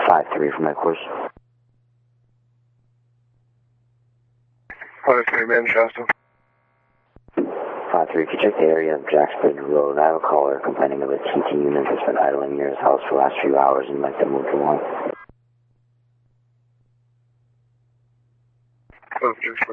5-3 from headquarters. 5-3, Manchester. 5-3, if you check the area of Jacksbridge Road, I have a caller complaining of a TT unit that's been idling near his house for the last few hours and like to move along.